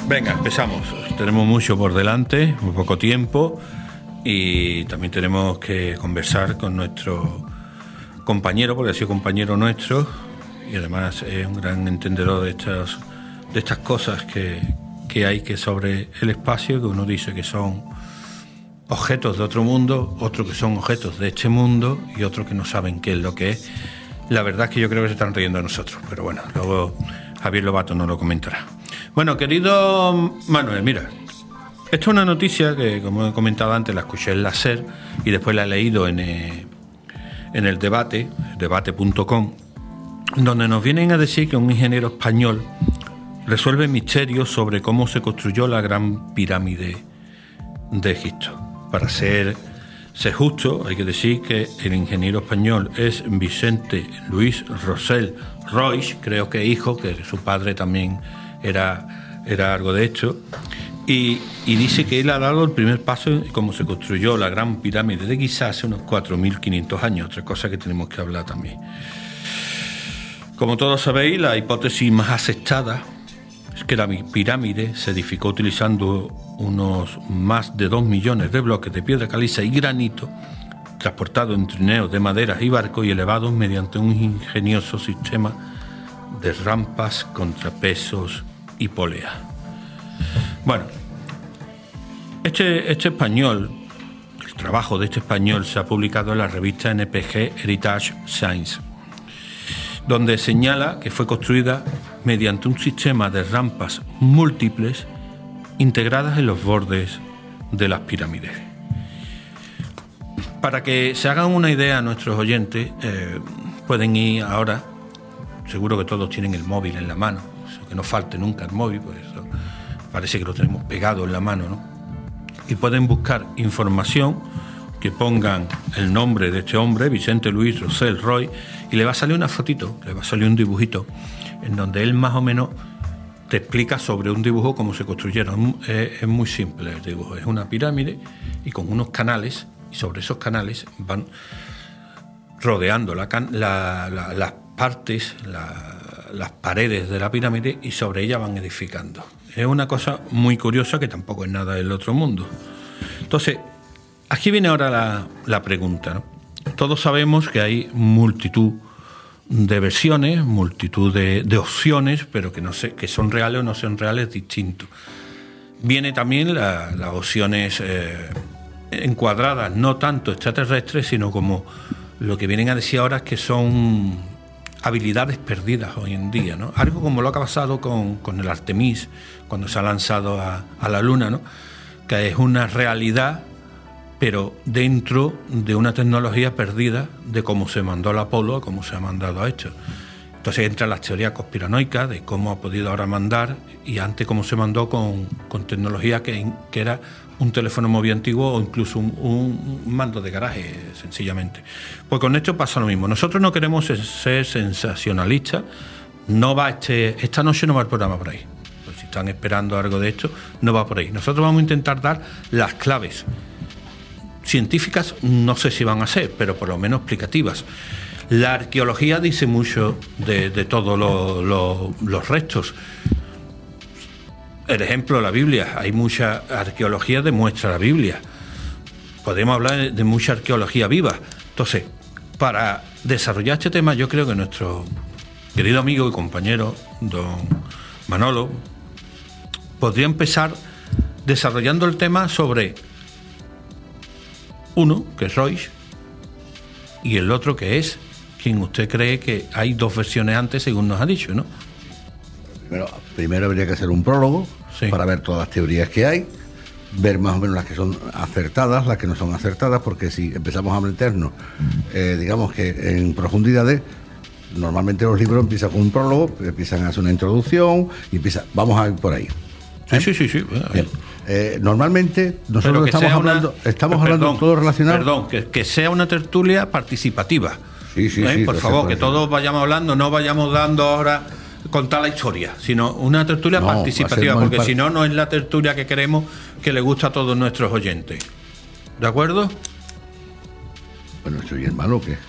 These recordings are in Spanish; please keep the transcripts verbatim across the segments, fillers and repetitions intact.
Venga, empezamos. Tenemos mucho por delante, muy poco tiempo, y también tenemos que conversar con nuestro compañero, porque ha sido compañero nuestro y además es un gran entendedor de estas, de estas cosas que, que hay que sobre el espacio, que uno dice que son objetos de otro mundo, otros que son objetos de este mundo y otros que no saben qué es lo que es. La verdad es que yo creo que se están riendo de nosotros, pero bueno, luego Javier Lobato nos lo comentará. Bueno, querido Manuel, mira, esta es una noticia que, como he comentado antes, la escuché en la SER y después la he leído en, eh, en el debate, debate punto com, donde nos vienen a decir que un ingeniero español resuelve misterios sobre cómo se construyó la Gran Pirámide de Egipto. Para ser, ser justo, hay que decir que el ingeniero español es Vicente Luis Rossell Roig, creo que hijo, que su padre también era, era algo de esto, y, y dice que él ha dado el primer paso en cómo se construyó la Gran Pirámide de Giza hace unos cuatro mil quinientos años, otra cosa que tenemos que hablar también. Como todos sabéis, la hipótesis más aceptada es que la pirámide se edificó utilizando unos más de dos millones de bloques de piedra caliza y granito, transportados en trineos de maderas y barcos y elevados mediante un ingenioso sistema de rampas, contrapesos y poleas. Bueno, este, este español, el trabajo de este español se ha publicado en la revista N P G Heritage Science, donde señala que fue construida mediante un sistema de rampas múltiples integradas en los bordes de las pirámides. Para que se hagan una idea nuestros oyentes, eh, pueden ir ahora, seguro que todos tienen el móvil en la mano, que no falte nunca el móvil, pues eso parece que lo tenemos pegado en la mano, ¿no? Y pueden buscar información, que pongan el nombre de este hombre, Vicente Luis Rossell Roig, y le va a salir una fotito, le va a salir un dibujito, en donde él más o menos te explica sobre un dibujo cómo se construyeron. Es, es muy simple el dibujo, es una pirámide y con unos canales, y sobre esos canales van rodeando la, la, la, las partes, la, las paredes de la pirámide, y sobre ellas van edificando. Es una cosa muy curiosa que tampoco es nada del otro mundo. Entonces, aquí viene ahora la, la pregunta, ¿no? Todos sabemos que hay multitud de versiones, multitud de, de opciones, pero que no sé, que son reales o no son reales, distintos. Viene también la, las opciones eh, encuadradas, no tanto extraterrestres, sino como lo que vienen a decir ahora es que son habilidades perdidas hoy en día, ¿no? Algo como lo que ha pasado con, con el Artemis, cuando se ha lanzado a, a la Luna, ¿no? Que es una realidad, pero dentro de una tecnología perdida de cómo se mandó al Apolo a cómo se ha mandado a esto. Entonces entran las teorías conspiranoicas de cómo ha podido ahora mandar, y antes cómo se mandó con, con tecnología que, que era un teléfono móvil antiguo o incluso un, un mando de garaje, sencillamente. Pues con esto pasa lo mismo. Nosotros no queremos ser sensacionalistas. No va este, esta noche no va el programa por ahí. Pues si están esperando algo de esto, no va por ahí. Nosotros vamos a intentar dar las claves científicas, no sé si van a ser, pero por lo menos explicativas. La arqueología dice mucho de, de todos lo, lo, los restos. El ejemplo, la Biblia. Hay mucha arqueología, demuestra la Biblia. Podemos hablar de mucha arqueología viva. Entonces, para desarrollar este tema, yo creo que nuestro querido amigo y compañero, don Manolo, podría empezar desarrollando el tema sobre uno, que es Roig, y el otro que es quien usted cree que hay dos versiones antes, según nos ha dicho, ¿no? Primero, primero habría que hacer un prólogo, sí, para ver todas las teorías que hay, ver más o menos las que son acertadas, las que no son acertadas, porque si empezamos a meternos, eh, digamos que en profundidades, normalmente los libros empiezan con un prólogo, empiezan a hacer una introducción y empieza, vamos a ir por ahí. ¿Eh? Sí, sí, sí, sí. Bien. Eh, normalmente nosotros estamos hablando, una, estamos perdón, hablando todo relacionado. Perdón, que, que sea una tertulia participativa. Sí, sí, ¿Eh? sí. Por favor, que todos vayamos hablando, no vayamos dando ahora contar la historia, sino una tertulia no, participativa, porque par... si no, no es la tertulia que queremos, que le gusta a todos nuestros oyentes. ¿De acuerdo? Bueno, soy el malo que.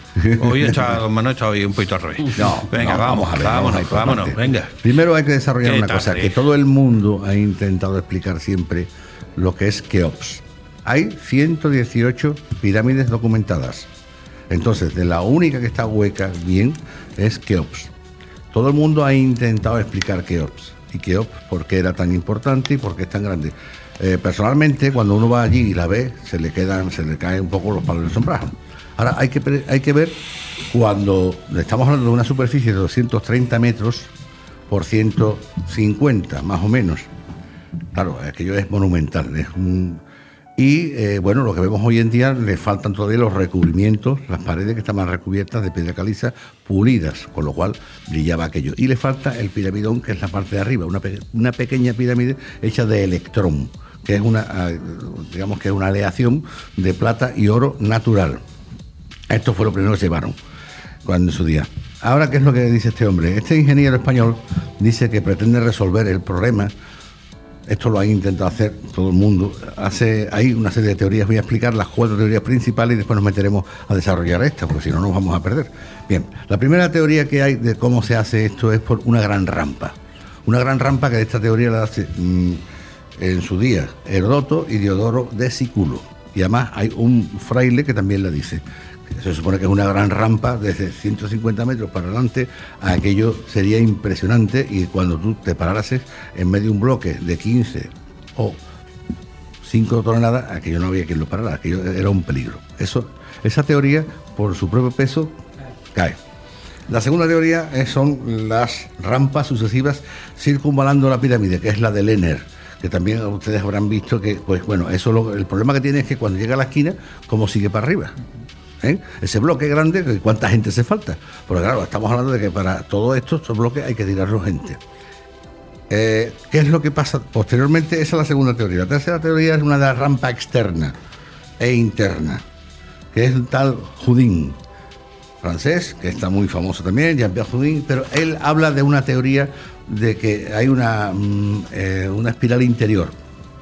Hoy está, don Manuel está hoy un poquito al revés. No, venga, no, vamos, vamos a ver, vámonos, vamos a vámonos, venga. Primero hay que desarrollar Qué una tarde. cosa, que todo el mundo ha intentado explicar siempre lo que es Keops. Hay ciento dieciocho pirámides documentadas. Entonces, de la única que está hueca bien es Keops. Todo el mundo ha intentado explicar Keops. Y Keops, por qué era tan importante y por qué es tan grande. Eh, personalmente, cuando uno va allí y la ve, se le quedan, se le caen un poco los palos del sombrajo. Ahora, hay que, hay que ver cuando estamos hablando de una superficie de doscientos treinta metros por ciento cincuenta, más o menos. Claro, aquello es monumental. Es un... Y, eh, bueno, lo que vemos hoy en día, le faltan todavía los recubrimientos, las paredes que estaban recubiertas de piedra caliza pulidas, con lo cual brillaba aquello. Y le falta el piramidón, que es la parte de arriba, una, pe- una pequeña pirámide hecha de electrón, que es una, digamos que es una aleación de plata y oro natural. Esto fue lo primero que llevaron cuando en su día. Ahora, ¿qué es lo que dice este hombre? Este ingeniero español dice que pretende resolver el problema. Esto lo ha intentado hacer todo el mundo. Hace, hay una serie de teorías, voy a explicar las cuatro teorías principales y después nos meteremos a desarrollar esta, porque si no nos vamos a perder. Bien, la primera teoría que hay de cómo se hace esto es por una gran rampa. Una gran rampa que de esta teoría la hace mmm, en su día Heródoto y Diodoro de Sículo. Y además hay un fraile que también la dice. Se supone que es una gran rampa desde ciento cincuenta metros para adelante. Aquello sería impresionante y cuando tú te parases en medio de un bloque de quince o cinco toneladas, aquello no había quien lo parara, aquello era un peligro. Eso, esa teoría, por su propio peso, cae. La segunda teoría es, son las rampas sucesivas circunvalando la pirámide, que es la de Lehner, que también ustedes habrán visto que, pues bueno, eso lo, el problema que tiene es que cuando llega a la esquina, ¿cómo sigue para arriba? ¿Eh? Ese bloque grande, ¿cuánta gente hace falta? Porque claro, estamos hablando de que para todo esto, estos bloques hay que tirarlos gente. Eh, ¿Qué es lo que pasa? Posteriormente, esa es la segunda teoría. La tercera teoría es una de la rampa externa e interna, que es el tal Houdin, francés, que está muy famoso también, Jean-Pierre Houdin, pero él habla de una teoría de que hay una, mm, eh, una espiral interior.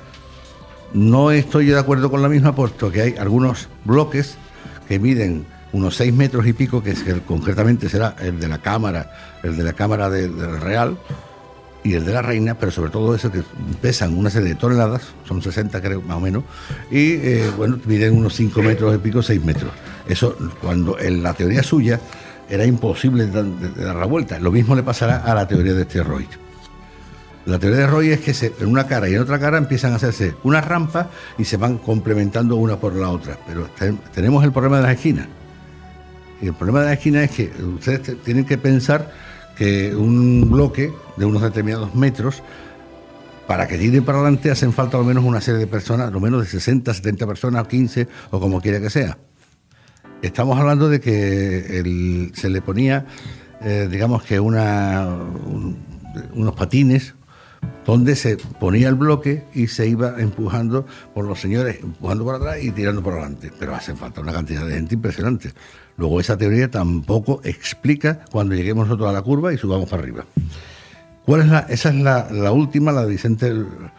No estoy de acuerdo con la misma, puesto que hay algunos bloques que miden unos seis metros y pico, que, es, que concretamente será el de la cámara, el de la cámara de, del Real y el de la Reina, pero sobre todo eso que pesan una serie de toneladas, son sesenta creo más o menos, y eh, bueno, miden unos cinco metros y pico, seis metros. Eso, cuando en la teoría suya era imposible de, de, de dar la vuelta. Lo mismo le pasará a la teoría de este Roy. La teoría de Roy es que se, en una cara y en otra cara empiezan a hacerse unas rampas y se van complementando una por la otra. Pero ten, tenemos el problema de las esquinas. Y el problema de las esquinas es que ustedes te, tienen que pensar que un bloque de unos determinados metros, para que tire para adelante, hacen falta al menos una serie de personas, al menos de sesenta, setenta personas, o quince, o como quiera que sea. Estamos hablando de que el, se le ponía, eh, digamos que una, un, unos patines, donde se ponía el bloque y se iba empujando por los señores, empujando por atrás y tirando por adelante. Pero hace falta una cantidad de gente impresionante. Luego esa teoría tampoco explica cuando lleguemos nosotros a la curva y subamos para arriba. ¿Cuál es la? Esa es la, la última, la de Vicente.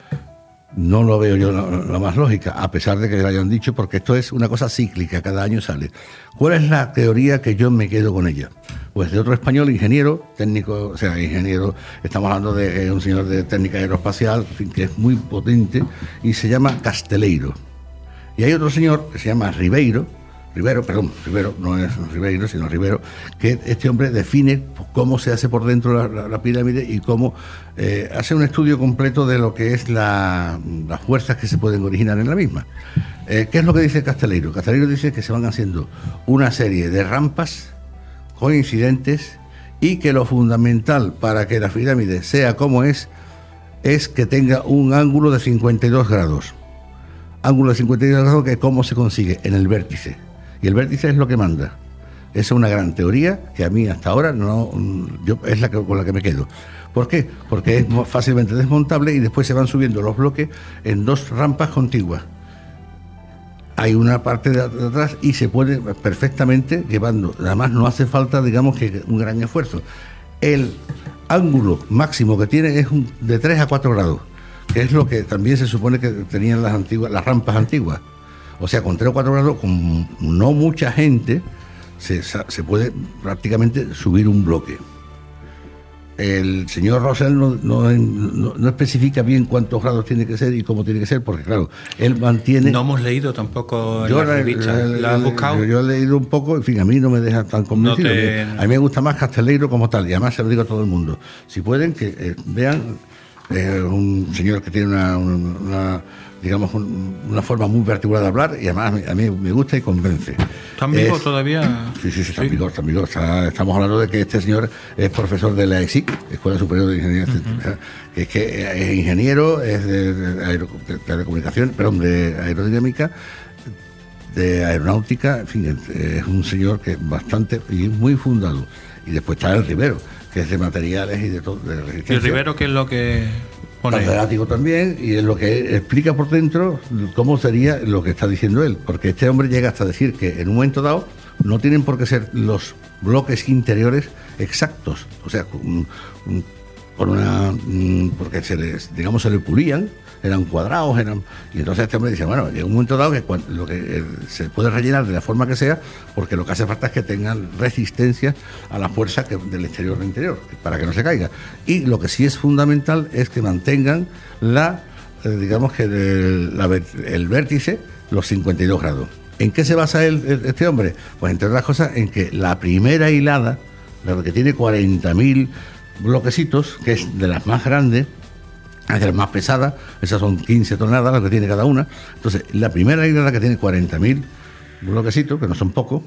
No lo veo yo la, la más lógica, a pesar de que le hayan dicho, porque esto es una cosa cíclica, cada año sale. ¿Cuál es la teoría que yo me quedo con ella? Pues de otro español, ingeniero, técnico, o sea, ingeniero, estamos hablando de un señor de técnica aeroespacial, en fin, que es muy potente, y se llama Casteleiro. Y hay otro señor que se llama Ribeiro, Rivero, perdón, Rivero, no es Ribeiro, sino Rivero, que este hombre define cómo se hace por dentro la, la, la pirámide y cómo eh, hace un estudio completo de lo que es la, las fuerzas que se pueden originar en la misma. Eh, ¿Qué es lo que dice Casteleiro? Casteleiro dice que se van haciendo una serie de rampas coincidentes y que lo fundamental para que la pirámide sea como es, es que tenga un ángulo de cincuenta y dos grados. Ángulo de cincuenta y dos grados, que cómo se consigue en el vértice. Y el vértice es lo que manda. Esa es una gran teoría que a mí hasta ahora no, yo, es la que, con la que me quedo. ¿Por qué? Porque es fácilmente desmontable y después se van subiendo los bloques en dos rampas contiguas. Hay una parte de atrás y se puede perfectamente llevando. Además no hace falta, digamos, que un gran esfuerzo. El ángulo máximo que tiene es un, de tres a cuatro grados, que es lo que también se supone que tenían las antiguas, las rampas antiguas. O sea, con tres o cuatro grados, con no mucha gente, se, se puede prácticamente subir un bloque. El señor Rosell no, no, no, no especifica bien cuántos grados tiene que ser y cómo tiene que ser, porque claro, él mantiene... No hemos leído tampoco en yo la revista. ¿La has buscado? Yo, yo he leído un poco, en fin, a mí no me deja tan convencido. No te... A mí me gusta más Casteleiro como tal, y además se lo digo a todo el mundo. Si pueden, que eh, vean eh, un señor que tiene una... una digamos, un, una forma muy particular de hablar, y además a mí, a mí me gusta y convence. ¿Está en vigor todavía? Sí, sí, sí, está en vigor, está en vigor. Está, estamos hablando de que este señor es profesor de la E S I C, Escuela Superior de Ingeniería, uh-huh. que es que es ingeniero, es de, de, aero, de telecomunicación, perdón, de aerodinámica, de aeronáutica, en fin, es un señor que es bastante y muy fundado. Y después está el Rivero, que es de materiales y de todo. De ¿Y el Rivero qué es lo que...? Catedrático también, y es lo que explica por dentro cómo sería lo que está diciendo él, porque este hombre llega hasta decir que en un momento dado no tienen por qué ser los bloques interiores exactos, o sea, con, con una porque se les, digamos, se le pulían, eran cuadrados, eran y entonces este hombre dice, bueno, llega un momento dado que cuando, lo que eh, se puede rellenar de la forma que sea, porque lo que hace falta es que tengan resistencia a la fuerza que, del exterior al interior, para que no se caiga. Y lo que sí es fundamental es que mantengan la, eh, digamos que el, la, el vértice, los cincuenta y dos grados. ¿En qué se basa el, el, este hombre? Pues entre otras cosas en que la primera hilada, la que tiene cuarenta mil bloquecitos, que es de las más grandes, es de las más pesadas, esas son quince toneladas las que tiene cada una. Entonces, la primera hilada, que tiene cuarenta mil bloquecitos, que no son pocos,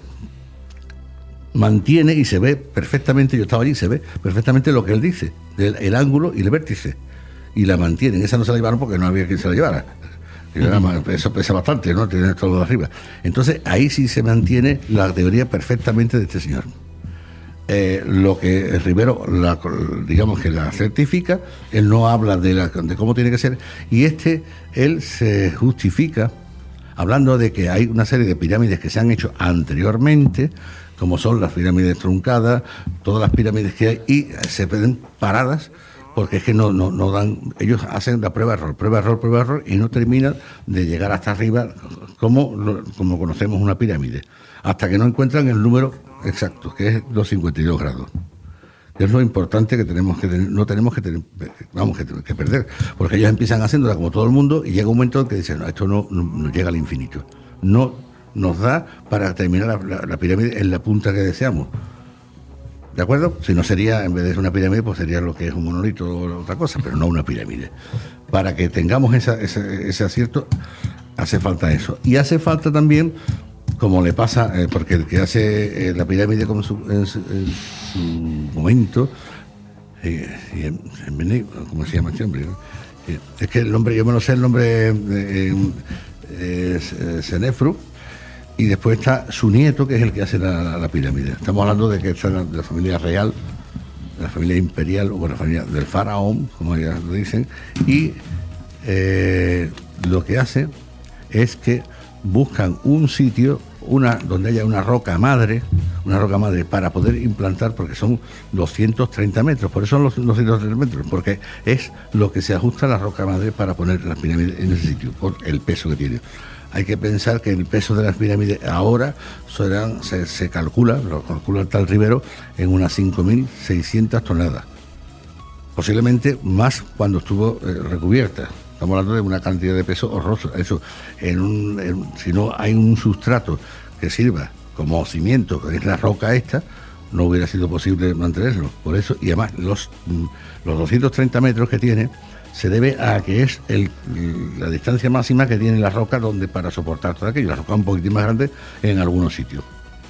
mantiene y se ve perfectamente, yo estaba allí, se ve perfectamente lo que él dice, el, el ángulo y el vértice, y la mantienen. Esa no se la llevaron porque no había quien se la llevara. Uh-huh. Eso pesa bastante, ¿no? Tiene todo de arriba. Entonces, ahí sí se mantiene la teoría perfectamente de este señor. Eh, lo que Rivero, la, digamos que la certifica, él no habla de, la, de cómo tiene que ser, y este, él se justifica hablando de que hay una serie de pirámides que se han hecho anteriormente, como son las pirámides truncadas, todas las pirámides que hay, y se ven paradas, porque es que no, no, no dan, ellos hacen la prueba error, prueba error, prueba error, y no terminan de llegar hasta arriba como, como conocemos una pirámide, hasta que no encuentran el número exacto, que es los cincuenta y dos grados. Que es lo importante que tenemos que tener, no tenemos que tener, vamos, que, que perder, porque ellos empiezan haciéndola como todo el mundo, y llega un momento en que dicen, no, esto no, no, no llega al infinito, no nos da para terminar la, la, la pirámide en la punta que deseamos. ¿De acuerdo? Si no sería, en vez de ser una pirámide, pues sería lo que es un monolito o otra cosa, pero no una pirámide. Para que tengamos esa, ese, ese acierto, hace falta eso. Y hace falta también, como le pasa, eh, porque el que hace eh, la pirámide como su, en, su, en su momento, eh, y en, en Bené, ¿cómo se llama este hombre? ¿No? Eh, es que el nombre, yo me lo sé el nombre, eh, eh, eh, Senefru. Y después está su nieto, que es el que hace la, la, la pirámide. Estamos hablando de que está de la familia real, de la familia imperial, o la familia del faraón, como ya lo dicen, y eh, lo que hace es que buscan un sitio, una donde haya una roca madre, una roca madre para poder implantar, porque son doscientos treinta metros, por eso son los doscientos treinta metros, porque es lo que se ajusta a la roca madre para poner las pirámides en ese sitio, por el peso que tiene. Hay que pensar que el peso de las pirámides ahora serán, se, se calcula, lo calcula el tal Rivero, en unas cinco mil seiscientas toneladas. Posiblemente más cuando estuvo eh, recubierta. Estamos hablando de una cantidad de peso horroroso. Eso, en un, en, si no hay un sustrato que sirva como cimiento, que es la roca esta, no hubiera sido posible mantenerlo. Por eso, y además los, los doscientos treinta metros que tiene, se debe a que es el, la distancia máxima que tiene la roca donde para soportar todo aquello. La roca es un poquitín más grande en algunos sitios.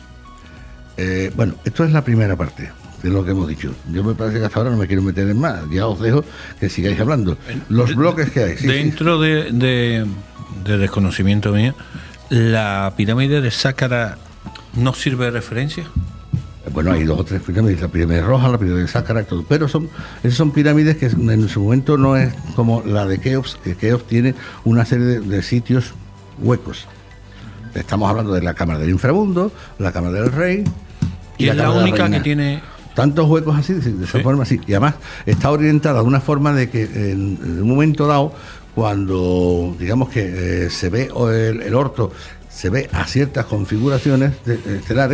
Eh, bueno, esto es la primera parte de lo que hemos dicho. Yo me parece que hasta ahora no me quiero meter en más. Ya os dejo que sigáis hablando. Los bloques que hay. Sí, Dentro sí. De, de, de desconocimiento mío, ¿la pirámide de Sácara no sirve de referencia? Bueno, hay dos o tres pirámides, la pirámide roja, la pirámide de Sácara, todo, pero son, esas son pirámides que en su momento no es como la de Keops, que Keops tiene una serie de, de sitios huecos. Estamos hablando de la Cámara del Inframundo, la Cámara del Rey. Y, y es la, la única que tiene tantos huecos así, de esa ¿Sí? forma así. Y además está orientada de una forma de que en, en un momento dado, cuando digamos que eh, se ve el, el orto, se ve a ciertas configuraciones de, estelares,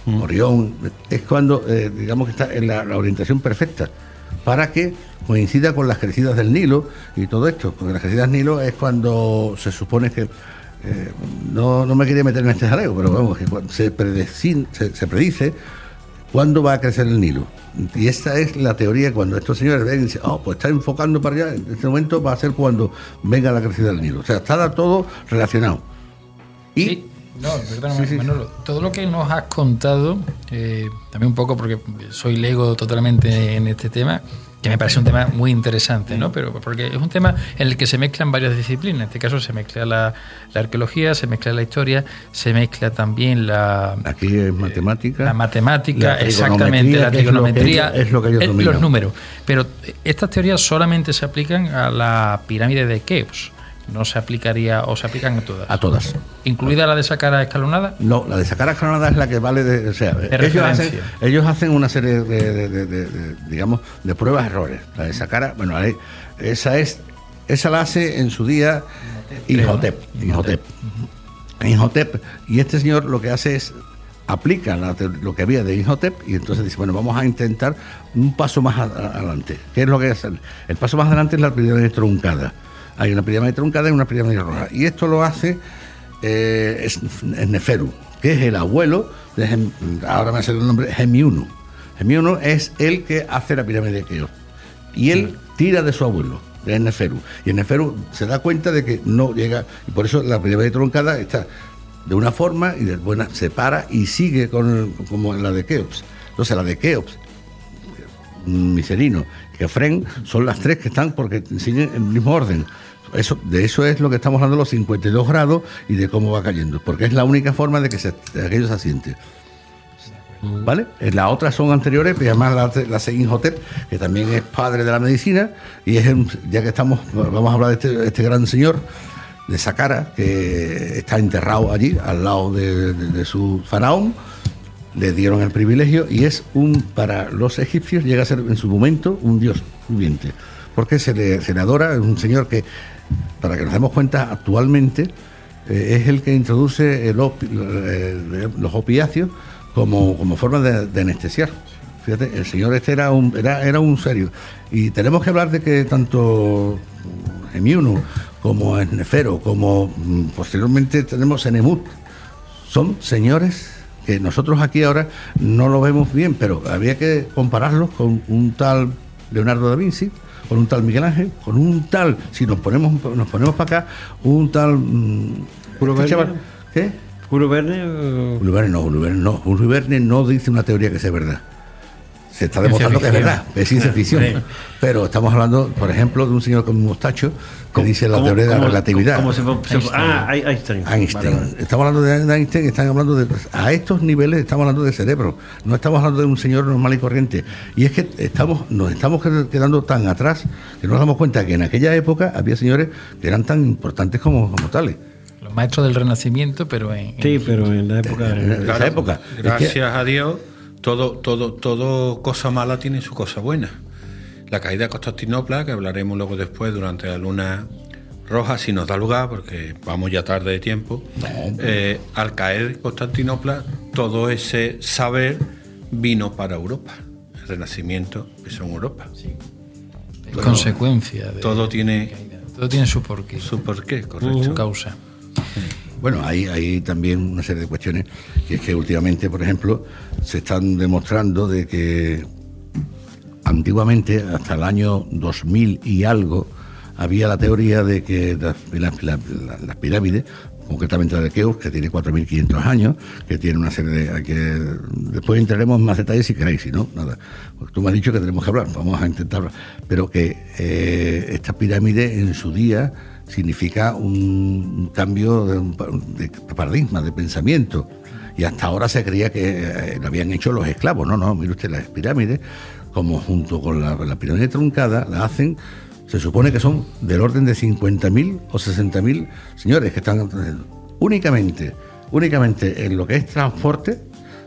mm. Orión, es cuando, eh, digamos que está en la, la orientación perfecta, para que coincida con las crecidas del Nilo y todo esto, porque las crecidas del Nilo es cuando se supone que, eh, no, no me quería meter en este jaleo, pero vamos, que se, predecin, se, se predice cuándo va a crecer el Nilo. Y esta es la teoría, cuando estos señores ven y dicen, oh, pues está enfocando para allá, en este momento va a ser cuando venga la crecida del Nilo. O sea, está todo relacionado. Y sí. No, perdóname, sí, sí. Manolo, todo lo que nos has contado, eh, también un poco porque soy lego totalmente en este tema, que me parece un tema muy interesante, ¿no? Pero porque es un tema en el que se mezclan varias disciplinas. En este caso se mezcla la, la arqueología, se mezcla la historia, se mezcla también la... Aquí es matemática. Eh, la matemática, la exactamente, la trigonometría, es lo que, es lo que ellos los números. Pero estas teorías solamente se aplican a la pirámide de Keops. ¿No se aplicaría o se aplican a todas? A todas. ¿Incluida la de Saqqara escalonada? No, la de Saqqara escalonada es la que vale de... O sea, de ellos, hacen, ellos hacen una serie de, de, de, de, de, digamos, de pruebas errores. La de Saqqara, bueno, esa es esa la hace en su día Imhotep. Imhotep. Imhotep. Y este señor lo que hace es aplica la, lo que había de Imhotep y entonces dice, bueno, vamos a intentar un paso más a, a, adelante. ¿Qué es lo que hace? El paso más adelante es la pirámide truncada. Hay una pirámide truncada y una pirámide roja. Y esto lo hace eh, es, es Neferu, que es el abuelo de Gem, ahora me ha salido el nombre, Gemiunu. Gemiunu es el que hace la pirámide de Keops. Y él tira de su abuelo, de Neferu. Y Neferu se da cuenta de que no llega, y por eso la pirámide truncada está de una forma y después se para y sigue con como la de Keops. Entonces la de Keops, Micerino, Kefren, son las tres que están porque siguen el mismo orden. Eso, de eso es lo que estamos hablando, los cincuenta y dos grados y de cómo va cayendo, porque es la única forma de que se, de aquello se asiente. ¿Vale? Las otras son anteriores, pero además la, la Imhotep, que también es padre de la medicina, y es un, ya que estamos, vamos a hablar de este, este gran señor de Saqqara, que está enterrado allí, al lado de, de, de su faraón. Le dieron el privilegio y es un, para los egipcios llega a ser en su momento un dios viviente, porque se le, se le adora, es un señor que, para que nos demos cuenta, actualmente eh, es el que introduce el opi, eh, los opiáceos como, como forma de, de anestesiar. Fíjate, el señor este era un, era, era un serio. Y tenemos que hablar de que tanto Gemiunu como Nefero, como posteriormente tenemos Enemut, son señores que nosotros aquí ahora no lo vemos bien, pero había que compararlos con un tal Leonardo da Vinci, con un tal Miguel Ángel, con un tal, si nos ponemos nos ponemos para acá, un tal... ¿Julio Verne? Chaval, ¿qué? ¿Julio Verne? O... Julio Verne no, Julio Verne no. Julio Verne no dice una teoría que sea verdad. Se está demostrando que es verdad, es ciencia ficción. Sí. Pero estamos hablando, por ejemplo, de un señor con un mostacho que dice la teoría de la relatividad. ¿Cómo se fue? Se fue? Ah, Einstein. Einstein. Vale, vale. Estamos hablando de Einstein, están hablando de... A estos niveles estamos hablando de cerebro, no estamos hablando de un señor normal y corriente. Y es que estamos nos estamos quedando tan atrás que nos damos cuenta que en aquella época había señores que eran tan importantes como, como tales. Los maestros del Renacimiento, pero en... Sí, en... pero en la época... En, en claro, esa época. Gracias es que, a Dios... Todo, todo, todo cosa mala tiene su cosa buena. La caída de Constantinopla, que hablaremos luego después durante la luna roja, si nos da lugar, porque vamos ya tarde de tiempo. No, eh, al caer Constantinopla, todo ese saber vino para Europa. El Renacimiento empezó en Europa. Sí. Todo, consecuencia. De, todo tiene, todo tiene su porqué. Su porqué, correcto. Su causa. Bueno, hay, hay también una serie de cuestiones, que es que últimamente, por ejemplo, se están demostrando de que antiguamente, hasta el año dos mil y algo, había la teoría de que las, las, las, las pirámides, concretamente la de Keops, que tiene cuatro mil quinientos años, que tiene una serie de... que después entraremos en más detalles si queréis, si no, nada. Porque tú me has dicho que tenemos que hablar, vamos a intentar hablar. Pero que eh, esta pirámide en su día significa un cambio de, de paradigma, de pensamiento. Y hasta ahora se creía que eh, lo habían hecho los esclavos. No, no, mire usted, las pirámides, como junto con la, la pirámide truncada, la hacen, se supone que son del orden de cincuenta mil o sesenta mil señores que están únicamente, únicamente en lo que es transporte,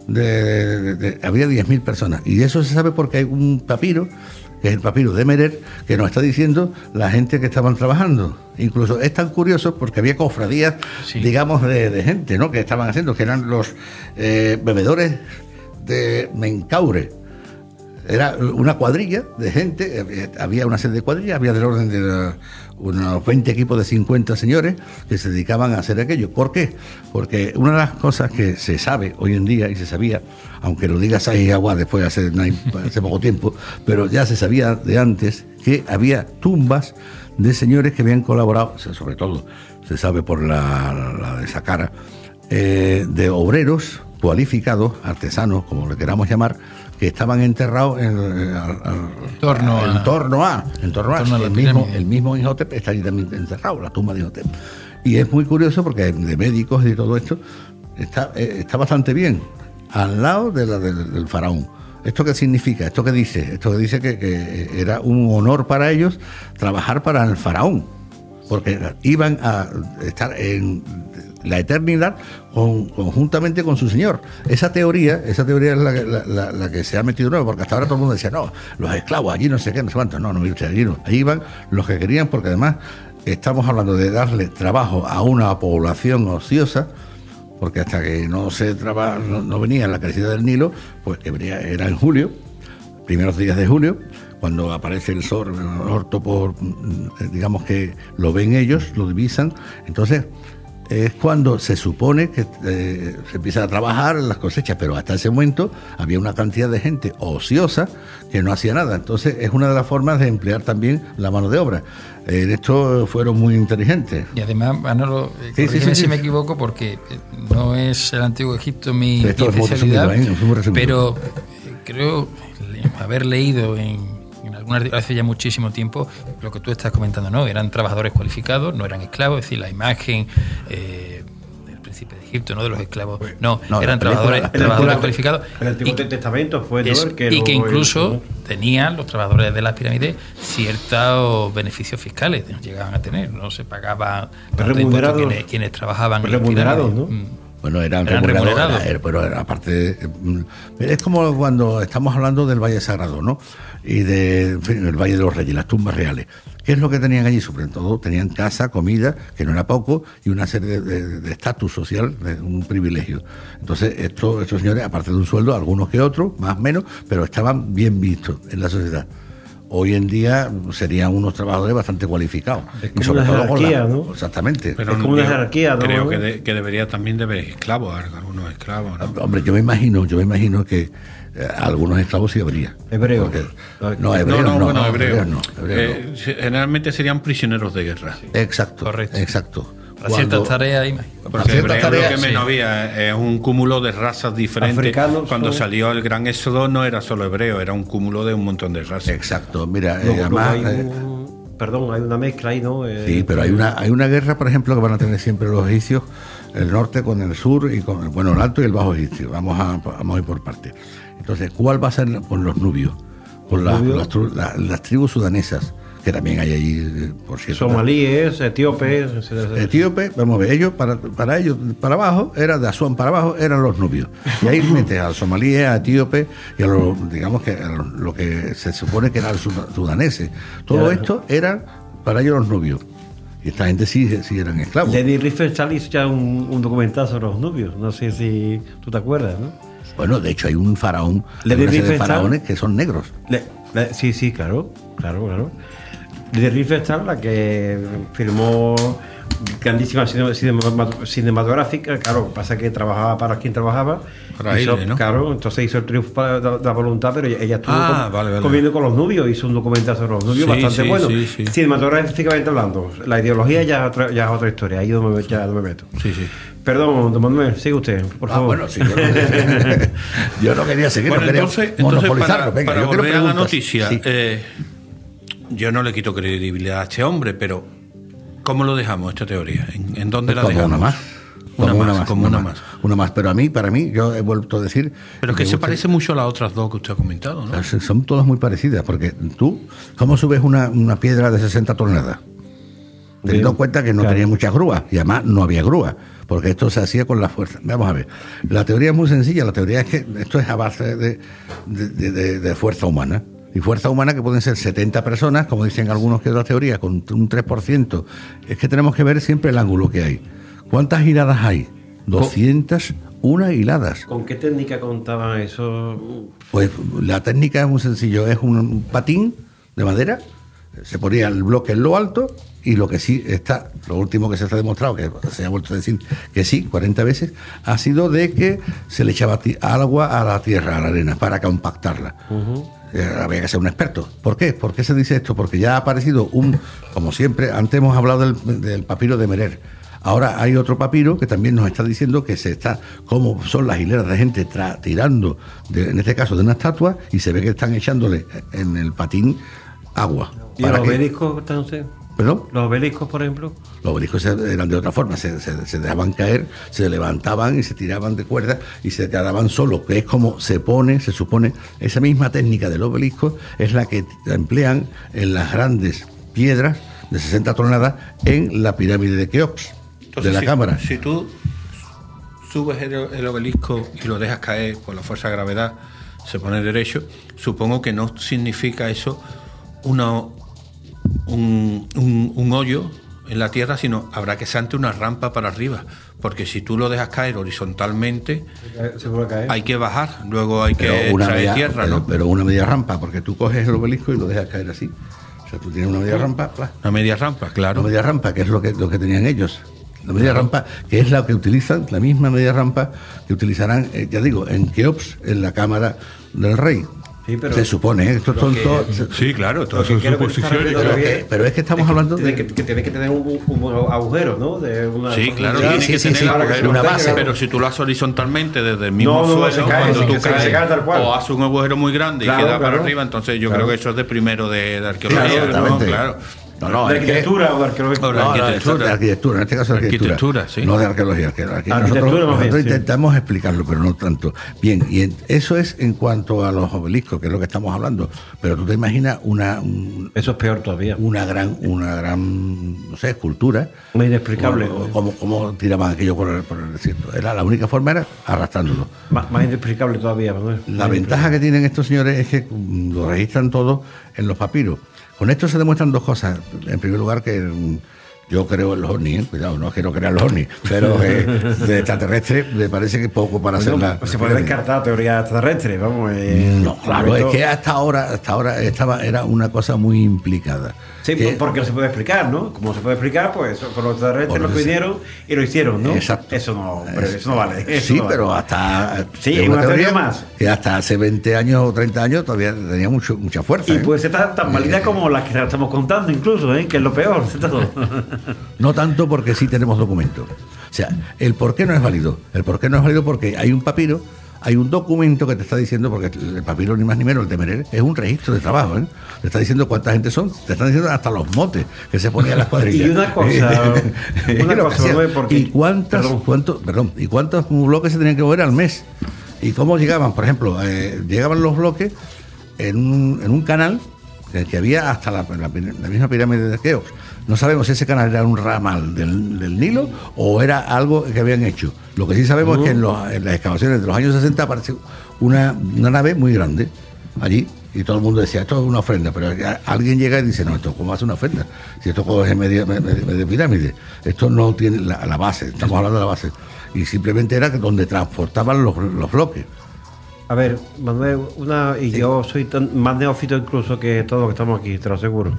de, de, de, había diez mil personas. Y eso se sabe porque hay un papiro, que es el papiro de Merer, que nos está diciendo la gente que estaban trabajando. Incluso es tan curioso porque había cofradías, sí, digamos, de, de gente, ¿no?, que estaban haciendo, que eran los eh, bebedores de Mencaure. Era una cuadrilla de gente, había una serie de cuadrillas, había del orden de la, unos veinte equipos de cincuenta señores que se dedicaban a hacer aquello. ¿Por qué? Porque una de las cosas que se sabe hoy en día, y se sabía, aunque lo diga Sáenz Aguad después de hace, hace poco tiempo, pero ya se sabía de antes que había tumbas de señores que habían colaborado, sobre todo se sabe por la, la de Sacara, eh, de obreros cualificados, artesanos, como le queramos llamar, que estaban enterrados en, en, en torno a, en torno a, en torno a, en torno a el, mismo, el mismo Imhotep está allí también enterrado, la tumba de Imhotep. Y es muy curioso porque de médicos y de todo esto está, está bastante bien, al lado de la, del, del faraón. ¿Esto qué significa? ¿Esto qué dice? Esto que dice que, que era un honor para ellos trabajar para el faraón, porque iban a estar en la eternidad con, conjuntamente con su señor. Esa teoría, esa teoría es la, la, la, la que se ha metido nuevo, porque hasta ahora todo el mundo decía, no, los esclavos, allí no sé qué, no sé cuánto. No, no, mire usted, allí no. Allí iban los que querían, porque además estamos hablando de darle trabajo a una población ociosa, porque hasta que no se traba, no, no venía la crecida del Nilo, pues que venía, era en julio, primeros días de julio, cuando aparece el sol, el orto, por, digamos que lo ven ellos, lo divisan, entonces es cuando se supone que eh, se empieza a trabajar en las cosechas, pero hasta ese momento había una cantidad de gente ociosa que no hacía nada. Entonces es una de las formas de emplear también la mano de obra. En eh, esto fueron muy inteligentes. Y además, Manolo, sí, sí, sí, si sí. me equivoco, porque no es el Antiguo Egipto mi, mi resumido, especialidad, ¿eh? Pero creo haber leído en en algún artículo hace ya muchísimo tiempo lo que tú estás comentando, ¿no? Eran trabajadores cualificados, no eran esclavos, es decir, la imagen eh, del príncipe de Egipto, no de los esclavos, no, no eran trabajadores, película, trabajadores cualificados. El Antiguo y, Testamento fue es, el que y lo, que incluso el, tenían los trabajadores de las pirámides ciertos beneficios fiscales, llegaban a tener, no se pagaban remunerados quienes, quienes trabajaban remunerados, en las ¿no? pirámides. Bueno, eran, eran remunerados, remunerados. Era, pero era, aparte, es como cuando estamos hablando del Valle Sagrado, ¿no? Y de, en fin, el Valle de los Reyes, las tumbas reales. ¿Qué es lo que tenían allí? Sobre todo tenían casa, comida, que no era poco, y una serie de estatus social, de un privilegio. Entonces, esto, estos señores, aparte de un sueldo, algunos que otros, más o menos, pero estaban bien vistos en la sociedad. Hoy en día serían unos trabajadores bastante cualificados. Es como y sobre una todo jerarquía, la, ¿no? Exactamente. Pero es como una jerarquía, ¿no? Creo que, de, que debería también de haber esclavos, algunos esclavos, ¿no? Hombre, yo me imagino, yo me imagino que eh, algunos esclavos sí habría. Hebreos. No, hebreos no. No, no, bueno, hebreos no. Hebreos eh, no. Generalmente serían prisioneros de guerra. Sí. Exacto. Correcto. Exacto. Para ciertas tareas ahí. Porque hebreo lo que menos sí. había es un cúmulo de razas diferentes. Africanos, Cuando ¿no? salió el gran éxodo no era solo hebreo, era un cúmulo de un montón de razas. Exacto, mira, luego, eh, además... luego hay un, eh, perdón, hay una mezcla ahí, ¿no? Eh, sí, pero hay una, hay una guerra, por ejemplo, que van a tener siempre los egipcios, el norte con el sur, y con bueno, el alto y el bajo egipcio. Vamos a, vamos a ir por partes. Entonces, ¿cuál va a ser con los nubios? Con las, las, las, las tribus sudanesas, que también hay allí, por cierto. Somalíes, etíopes. Etíopes, vamos a ver, ellos, para, para ellos, para abajo, era de Asuán para abajo, eran los nubios. Y ahí metes a los somalíes, a etíopes, y a los, digamos que a lo, lo que se supone que eran los sudaneses. Todo ya, esto era para ellos los nubios. Y esta gente sí, sí eran esclavos. Lady Riefenstahl hizo ya un, un documental sobre los nubios, no sé si tú te acuerdas, ¿no? Bueno, de hecho hay un faraón, hay una serie de faraones que son negros. Le, le, sí, sí, claro, claro, claro. De Riefenstahl, la que firmó grandísima cinematográfica, claro, pasa que trabajaba para quien trabajaba, para hizo, él, ¿no? Claro, entonces hizo el triunfo de la voluntad, pero ella estuvo ah, com, vale, vale. comiendo con los nubios, hizo un documental sobre los nubios sí, bastante sí, bueno. Sí, sí. Cinematográficamente hablando, la ideología ya es otra, ya es otra historia, ahí no me, ya no me meto. Sí, sí. Perdón, don Manuel, sigue usted, por ah, favor. Bueno, sí, yo, no, yo no quería seguir, bueno, no quería entonces, entonces para, Venga, para yo volver quiero a la noticia, sí. eh, yo no le quito credibilidad a este hombre, pero ¿cómo lo dejamos esta teoría? ¿En, en dónde la como dejamos? Una más. Una, una más, más, como una, una más. más. Una más, pero a mí, para mí, yo he vuelto a decir... Pero que se gusta... parece mucho a las otras dos que usted ha comentado, ¿no? Son todas muy parecidas, porque tú, ¿cómo subes una, una piedra de sesenta toneladas? Teniendo en cuenta que no claro. tenía muchas grúas, y además no había grúas, porque esto se hacía con la fuerza. Vamos a ver, la teoría es muy sencilla, la teoría es que esto es a base de, de, de, de, de fuerza humana. Y fuerza humana que pueden ser setenta personas, como dicen algunos que de la teoría, con un tres por ciento. Es que tenemos que ver siempre el ángulo que hay. ¿Cuántas giradas hay? doscientas unas hiladas. ¿Con qué técnica contaban eso? Pues la técnica es muy sencillo, es un patín de madera, se ponía el bloque en lo alto y lo que sí está, lo último que se ha demostrado, que se ha vuelto a decir que sí, cuarenta veces, ha sido de que se le echaba agua a la tierra, a la arena, para compactarla. Uh-huh. Eh, había que ser un experto. ¿Por qué? ¿Por qué se dice esto? Porque ya ha aparecido un, como siempre, antes hemos hablado del, del papiro de Merer. Ahora hay otro papiro que también nos está diciendo que se está, como son las hileras de gente tra- tirando, de, en este caso de una estatua, y se ve que están echándole en el patín agua. ¿Y los obeliscos están ustedes? ¿Perdón? ¿Los obeliscos, por ejemplo? Los obeliscos eran de otra forma, se, se, se dejaban caer, se levantaban y se tiraban de cuerda y se quedaban solos, que es como se pone, se supone, esa misma técnica del obelisco es la que emplean en las grandes piedras de sesenta toneladas en la pirámide de Keops. Entonces, de la si, cámara. Si tú subes el, el obelisco y lo dejas caer por la fuerza de gravedad, se pone derecho, supongo que no significa eso una, un, un, un hoyo en la tierra, sino habrá que ser ante una rampa para arriba, porque si tú lo dejas caer horizontalmente, se puede caer. Hay que bajar, luego hay pero que una traer media, tierra, pero, ¿no? Pero una media rampa, porque tú coges el obelisco y lo dejas caer así. O sea, tú tienes una media rampa, claro. Una media rampa, claro. Una media rampa, que es lo que, lo que tenían ellos. La media claro. rampa, que es la que utilizan, la misma media rampa que utilizarán, eh, ya digo, en Keops, en la cámara del rey. Sí, pero se supone, ¿eh? Esto son que, todo, sí, claro, todas son suposiciones. Pero, que, pero es que estamos hablando de que, que tiene que tener un, un agujero, ¿no? De una sí, claro, sí, tiene sí, que sí, tener sí, una base. Pero si tú lo haces horizontalmente desde el mismo no, no, suelo, se cae, cuando se tú se caes, se cae tal cual. o haces un agujero muy grande claro, y queda claro. para arriba, entonces yo claro. creo que eso es de primero de, de arqueología, claro, ¿no? Claro. No, no, de arquitectura que, o de arqueología. No, de arquitectura. No, de arquitectura, en este caso de arquitectura. arquitectura sí. No de arqueología. Que arquitectura nosotros nosotros, bien, nosotros sí. intentamos explicarlo, pero no tanto. Bien, y en, eso es en cuanto a los obeliscos, que es lo que estamos hablando. Pero tú te imaginas una... Un, eso es peor todavía. Una gran, una gran, no sé, escultura. Muy inexplicable. Como, como tiraban aquello por el, por el desierto. Era, la única forma era arrastrándolo. Más, más inexplicable todavía, Manuel. La ventaja que tienen estos señores es que lo registran todo en los papiros. Con esto se demuestran dos cosas. En primer lugar, que yo creo en los ovnis, ¿eh? Cuidado, no es que no crea en los ovnis, pero eh, de extraterrestre me parece que poco para bueno, hacer la... Se puede descartar la teoría extraterrestre, vamos. Eh, no, claro, momento... es que hasta ahora, hasta ahora estaba, era una cosa muy implicada. Sí, que, porque no se puede explicar, ¿no? Como se puede explicar, pues por los extraterrestres lo vinieron y lo hicieron, ¿no? Exacto. Eso no, pero eso no vale. Eso sí, no vale. pero hasta... Sí, hay una teoría más. Que hasta hace veinte años o treinta años todavía tenía mucho, mucha fuerza. Y ¿eh? puede ser tan, tan válida eh, como las que estamos contando incluso, ¿eh? Que es lo peor de todo. No tanto porque sí tenemos documentos. O sea, el por qué no es válido. El por qué no es válido porque hay un papiro, hay un documento que te está diciendo, porque el papiro ni más ni menos, el de Merer, es un registro de trabajo, ¿eh? Te está diciendo cuánta gente son, te están diciendo hasta los motes que se ponían las cuadrillas. Y una cosa, una cosa no porque, ¿Y cuántas, perdón. cuántos, perdón, y cuántos bloques se tenían que mover al mes? ¿Y cómo llegaban? Por ejemplo, eh, llegaban los bloques en un, en un canal que había hasta la, la, la misma pirámide de Keops. No sabemos si ese canal era un ramal del, del Nilo o era algo que habían hecho. Lo que sí sabemos uh-huh. es que en, los, en las excavaciones de los años sesenta apareció una, una nave muy grande allí y todo el mundo decía, esto es una ofrenda, pero alguien llega y dice, no, esto ¿cómo hace una ofrenda? Si esto es media, media, media pirámide, esto no tiene la, la base, estamos hablando de la base. Y simplemente era donde transportaban los, los bloques. A ver, Manuel, una, y sí. yo soy tan, más neófito incluso que todos los que estamos aquí, te lo aseguro.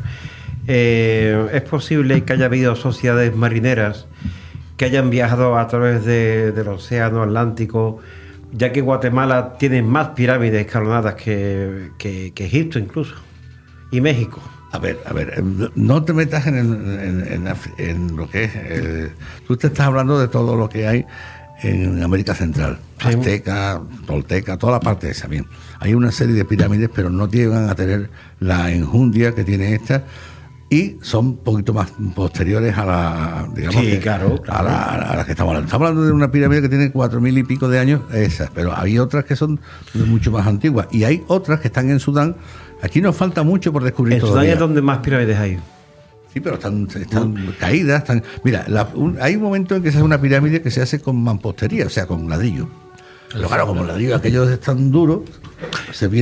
Eh, es posible que haya habido sociedades marineras que hayan viajado a través de, del océano Atlántico, ya que Guatemala tiene más pirámides escalonadas que, que, que Egipto incluso, y México. A ver, a ver, no te metas en, en, en, en lo que es... Eh, tú te estás hablando de todo lo que hay en América Central, azteca, tolteca, toda la parte esa, bien. Hay una serie de pirámides, pero no llegan a tener la enjundia que tiene esta y son un poquito más posteriores a la, digamos, sí, que, claro, claro. A, la, a la que estamos hablando. Estamos hablando de una pirámide que tiene cuatro mil y pico de años, esas, pero hay otras que son mucho más antiguas y hay otras que están en Sudán. Aquí nos falta mucho por descubrir. En Sudán es donde más pirámides hay. Sí, pero están, están uh. caídas. Están... Mira, la, un, hay un momento en que se hace una pirámide que se hace con mampostería, o sea, con ladrillo. Pero claro, como el ladrillo aquellos están duros, se viene